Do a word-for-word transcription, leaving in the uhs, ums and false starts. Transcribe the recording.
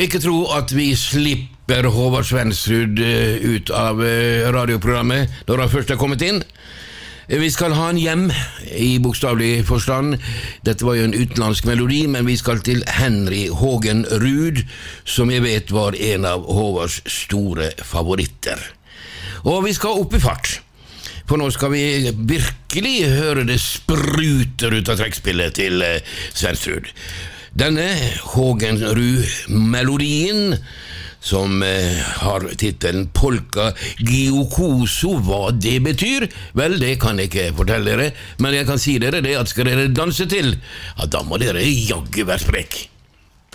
Ikke tro at vi slipper Håvard Svendsrud ut av radioprogrammet når han først er kommet inn. Vi skal ha en hjem i bokstavelig forstand. Dette var jo en utenlandsk melodi, men vi skal til Henry Hågen Ruud, som jeg vet var en av Håvards store favoritter. Og vi skal opp i fart, for nå skal vi virkelig høre det spruter ut av trekkspillet til Svendsrud. Denne Hågen Ruud-melodien, som eh, har titelen Polka Giocoso, hva det betyr? Vel, det kan jeg ikke fortelle dere, men jeg kan si dere det at skal dere danse til, ja, da må dere jaggu være sprekk.